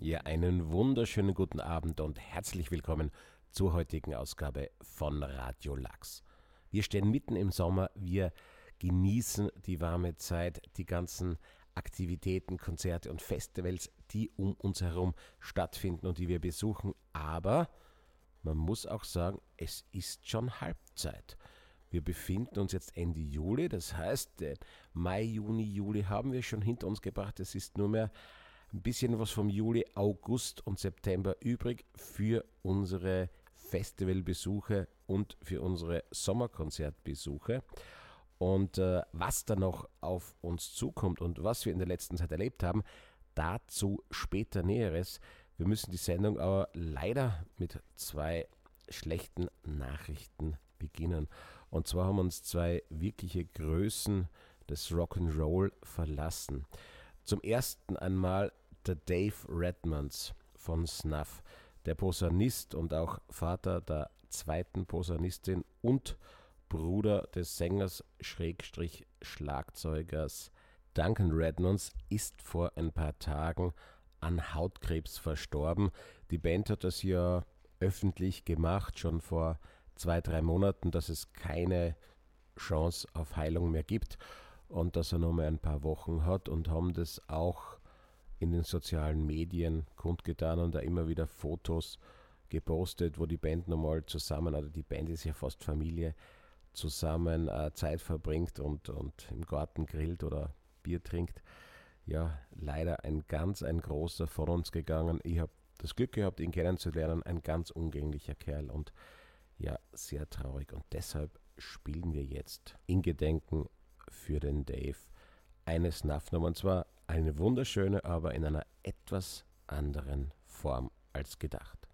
Ja, einen wunderschönen guten Abend und herzlich willkommen zur heutigen Ausgabe von Radio Lachs. Wir stehen mitten im Sommer, wir genießen die warme Zeit, die ganzen Aktivitäten, Konzerte und Festivals, die um uns herum stattfinden und die wir besuchen. Aber man muss auch sagen, es ist schon Halbzeit. Wir befinden uns jetzt Ende Juli, das heißt, Mai, Juni, Juli haben wir schon hinter uns gebracht. Es ist nur mehr ein bisschen was vom Juli, August und September übrig für unsere Festivalbesuche und für unsere Sommerkonzertbesuche. Und was da noch auf uns zukommt und was wir in der letzten Zeit erlebt haben, dazu später Näheres. Wir müssen die Sendung aber leider mit zwei schlechten Nachrichten beginnen. Und zwar haben uns zwei wirkliche Größen des Rock'n'Roll verlassen. Zum ersten einmal der Dave Redmonds von Snuff, der Posaunist und auch Vater der zweiten Posaunistin und Bruder des Sängers /Schlagzeugers Duncan Redmonds ist vor ein paar Tagen an Hautkrebs verstorben. Die Band hat das ja öffentlich gemacht, schon vor 2-3 Monaten, dass es keine Chance auf Heilung mehr gibt und dass er noch mal ein paar Wochen hat und haben das auch in den sozialen Medien kundgetan und da immer wieder Fotos gepostet, wo die Band nochmal zusammen, also die Band ist ja fast Familie, zusammen Zeit verbringt und im Garten grillt oder Bier trinkt. Ja, leider ein großer von uns gegangen. Ich habe das Glück gehabt, ihn kennenzulernen, ein ganz umgänglicher Kerl und ja, sehr traurig. Und deshalb spielen wir jetzt in Gedenken für den Dave eine Snuff-Nummer, und zwar eine wunderschöne, aber in einer etwas anderen Form als gedacht.